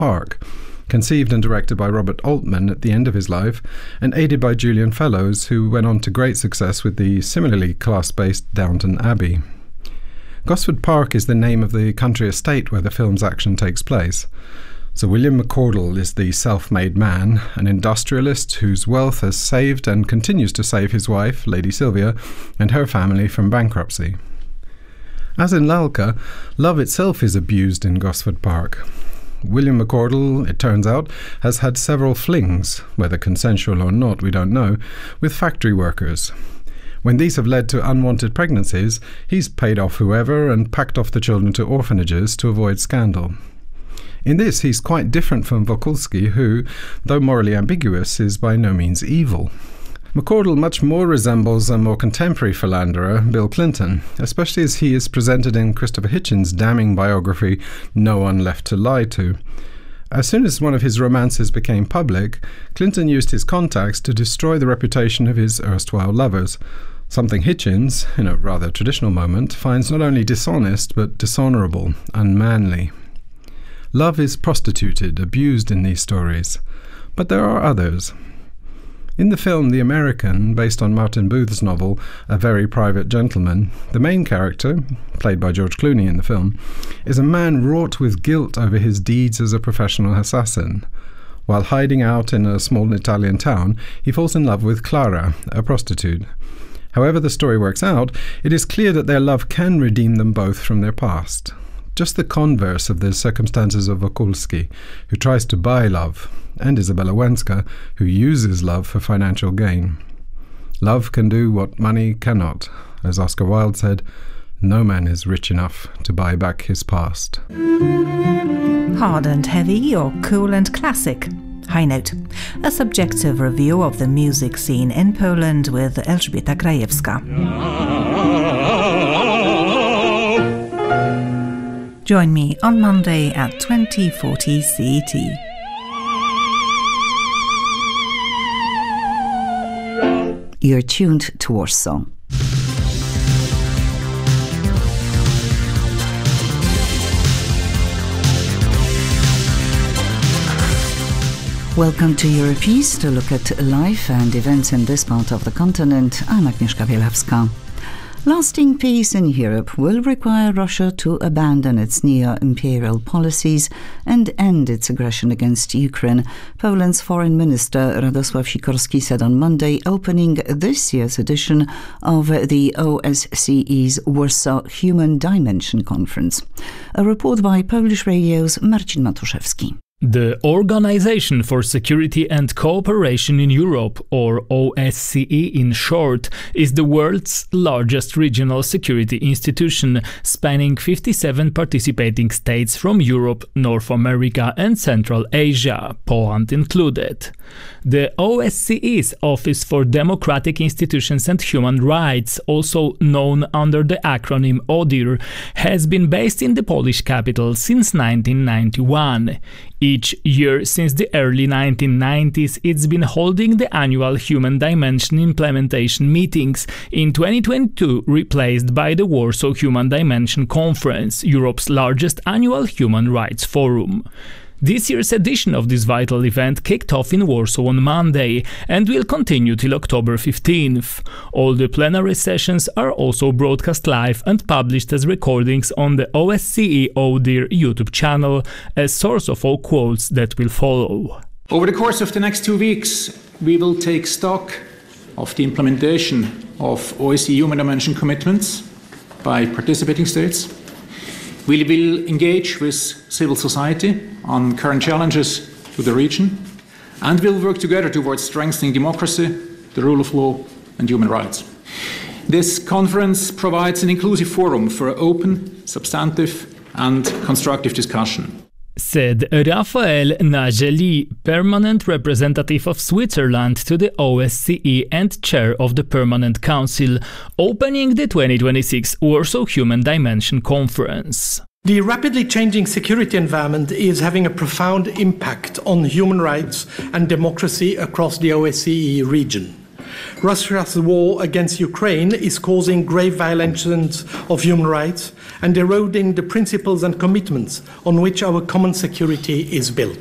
Park, conceived and directed by Robert Altman at the end of his life, and aided by Julian Fellowes, who went on to great success with the similarly class-based Downton Abbey. Gosford Park is the name of the country estate where the film's action takes place. So William McCordle is the self-made man, an industrialist whose wealth has saved and continues to save his wife, Lady Sylvia, and her family from bankruptcy. As in Lalka, love itself is abused in Gosford Park. William McCordle, it turns out, has had several flings, whether consensual or not, we don't know, with factory workers. When these have led to unwanted pregnancies, he's paid off whoever and packed off the children to orphanages to avoid scandal. In this, he's quite different from Wokulski, who, though morally ambiguous, is by no means evil. McCordle much more resembles a more contemporary philanderer, Bill Clinton, especially as he is presented in Christopher Hitchens' damning biography, No One Left to Lie To. As soon as one of his romances became public, Clinton used his contacts to destroy the reputation of his erstwhile lovers, something Hitchens, in a rather traditional moment, finds not only dishonest but dishonourable, unmanly. Love is prostituted, abused in these stories. But there are others. In the film The American, based on Martin Booth's novel A Very Private Gentleman, the main character, played by George Clooney in the film, is a man wrought with guilt over his deeds as a professional assassin. While hiding out in a small Italian town, he falls in love with Clara, a prostitute. However the story works out, it is clear that their love can redeem them both from their past. Just the converse of the circumstances of Wokulski, who tries to buy love, and Isabella Wenska, who uses love for financial gain. Love can do what money cannot. As Oscar Wilde said, no man is rich enough to buy back his past. Hard and heavy or cool and classic? High Note, a subjective review of the music scene in Poland with Elżbieta Krajewska. Join me on Monday at 20:40 CET. You're tuned to Warsaw. Welcome to Europeast, to look at life and events in this part of the continent. I'm Agnieszka Bielawska. Lasting peace in Europe will require Russia to abandon its neo-imperial policies and end its aggression against Ukraine, Poland's Foreign Minister Radosław Sikorski said on Monday, opening this year's edition of the OSCE's Warsaw Human Dimension Conference. A report by Polish Radio's Marcin Matuszewski. The Organization for Security and Cooperation in Europe, or OSCE in short, is the world's largest regional security institution, spanning 57 participating states from Europe, North America and Central Asia, Poland included. The OSCE's Office for Democratic Institutions and Human Rights, also known under the acronym ODIHR, has been based in the Polish capital since 1991. Each year since the early 1990s, it's been holding the annual Human Dimension implementation meetings, in 2022 replaced by the Warsaw Human Dimension Conference, Europe's largest annual human rights forum. This year's edition of this vital event kicked off in Warsaw on Monday and will continue till October 15th. All the plenary sessions are also broadcast live and published as recordings on the OSCE ODIHR YouTube channel, a source of all quotes that will follow. Over the course of the next 2 weeks, we will take stock of the implementation of OSCE Human Dimension commitments by participating states. We will engage with civil society on current challenges to the region, and we'll work together towards strengthening democracy, the rule of law and human rights. This conference provides an inclusive forum for open, substantive and constructive discussion. Said Raphael Nageli, permanent representative of Switzerland to the OSCE and chair of the Permanent Council, opening the 2026 Warsaw Human Dimension Conference. The rapidly changing security environment is having a profound impact on human rights and democracy across the OSCE region. Russia's war against Ukraine is causing grave violations of human rights and eroding the principles and commitments on which our common security is built.